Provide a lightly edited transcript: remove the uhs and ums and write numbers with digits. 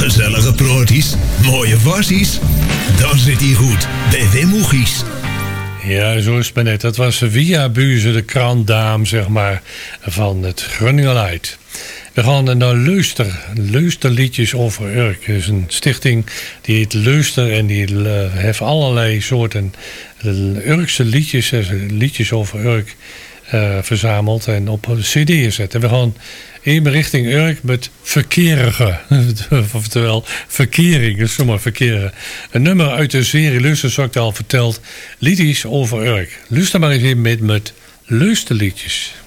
Gezellige proorties, mooie varsies. Dan zit hij goed bij Wim Oegies. Ja, zo is het net. Dat was Via Buze, de krantdaam, zeg maar, van het Groningenlied. We gaan naar Leusterliedjes over Urk. Dat is een stichting die heet Leuster en die heeft allerlei soorten Urkse liedjes over Urk verzameld en op cd gezet. En we gaan even richting Urk met verkerige, oftewel verkering, dus zomaar verkeren. Een nummer uit de serie Luister, zoals ik al verteld, liedjes over Urk. Luister maar eens even met Leusterliedjes.